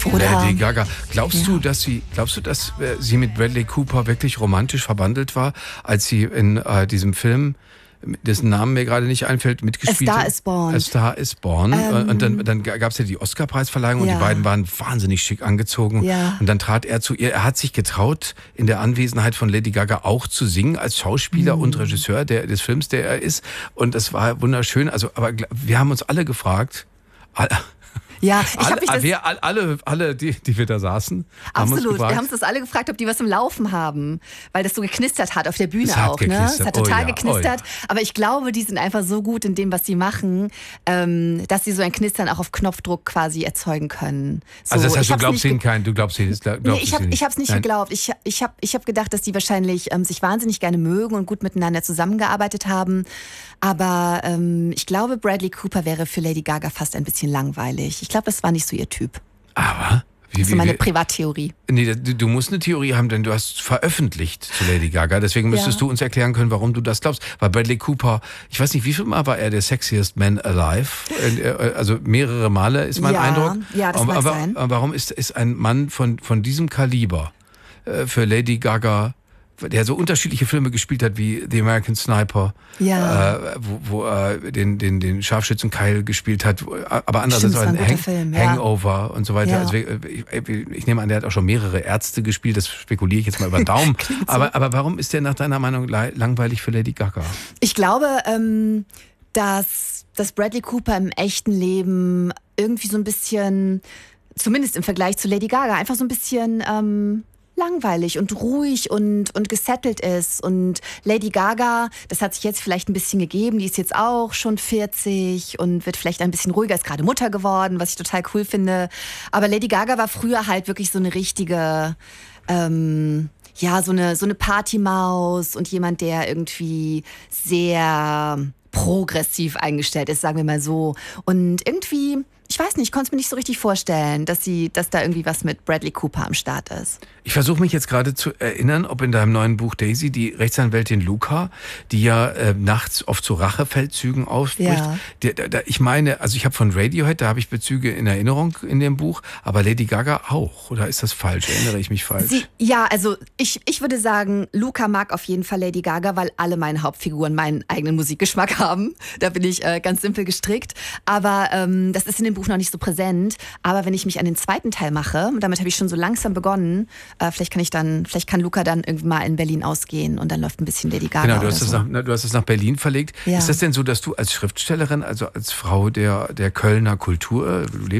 Lady Gaga. Glaubst du, dass sie mit Bradley Cooper wirklich romantisch verbandelt war, als sie in diesem Film, dessen Namen mir gerade nicht einfällt, mitgespielt hat? A Star is Born. A Star is Born. Und dann gab es ja die Oscar-Preisverleihung und die beiden waren wahnsinnig schick angezogen. Ja. Und dann trat er zu ihr. Er hat sich getraut, in der Anwesenheit von Lady Gaga auch zu singen, als Schauspieler und Regisseur des Films, der er ist. Und das war wunderschön. Also, aber wir haben uns alle gefragt, ja, alle, die wir da saßen, haben uns gefragt, wir haben uns das alle gefragt, ob die was im Laufen haben, weil das so geknistert hat auf der Bühne auch. Ne? Es hat total geknistert, aber ich glaube, die sind einfach so gut in dem, was sie machen, dass sie so ein Knistern auch auf Knopfdruck quasi erzeugen können. So, also das heißt, du glaubst ihnen nicht? Nee, ich habe es nicht geglaubt. Ich hab gedacht, dass die wahrscheinlich sich wahnsinnig gerne mögen und gut miteinander zusammengearbeitet haben, aber ich glaube, Bradley Cooper wäre für Lady Gaga fast ein bisschen langweilig. Ich glaube, das war nicht so ihr Typ. Aber? Das ist meine Privattheorie. Nee, du musst eine Theorie haben, denn du hast veröffentlicht zu Lady Gaga. Deswegen müsstest du uns erklären können, warum du das glaubst. Weil Bradley Cooper, ich weiß nicht, wie viel Mal war er der sexiest man alive? Also mehrere Male ist mein Eindruck. Ja, das mag sein. Warum ist ein Mann von diesem Kaliber für Lady Gaga, der so unterschiedliche Filme gespielt hat wie The American Sniper, wo er den Scharfschützen Kyle gespielt hat, aber andererseits auch ein Hangover und so weiter. Ja. Also ich nehme an, der hat auch schon mehrere Ärzte gespielt, das spekuliere ich jetzt mal über den Daumen. aber warum ist der nach deiner Meinung langweilig für Lady Gaga? Ich glaube, dass Bradley Cooper im echten Leben irgendwie so ein bisschen, zumindest im Vergleich zu Lady Gaga, einfach so ein bisschen langweilig und ruhig und gesettelt ist. Und Lady Gaga, das hat sich jetzt vielleicht ein bisschen gegeben, die ist jetzt auch schon 40 und wird vielleicht ein bisschen ruhiger, ist gerade Mutter geworden, was ich total cool finde. Aber Lady Gaga war früher halt wirklich so eine richtige, so eine Partymaus und jemand, der irgendwie sehr progressiv eingestellt ist, sagen wir mal so. Und irgendwie, ich weiß nicht, ich konnte es mir nicht so richtig vorstellen, dass da irgendwie was mit Bradley Cooper am Start ist. Ich versuche mich jetzt gerade zu erinnern, ob in deinem neuen Buch Daisy die Rechtsanwältin Luca, die ja nachts oft zu Rachefeldzügen aufbricht. Ja. Ich meine, also ich habe von Radiohead, da habe ich Bezüge in Erinnerung in dem Buch, aber Lady Gaga auch. Oder ist das falsch? Erinnere ich mich falsch? Also ich würde sagen, Luca mag auf jeden Fall Lady Gaga, weil alle meine Hauptfiguren meinen eigenen Musikgeschmack haben. Da bin ich ganz simpel gestrickt. Aber das ist in dem Buch noch nicht so präsent. Aber wenn ich mich an den zweiten Teil mache, und damit habe ich schon so langsam begonnen, vielleicht kann Luca dann irgendwann mal in Berlin ausgehen und dann läuft ein bisschen Lady Gaga. Genau, du hast es nach Berlin verlegt. Ja. Ist das denn so, dass du als Schriftstellerin, also als Frau der Kölner Kultur, du lebst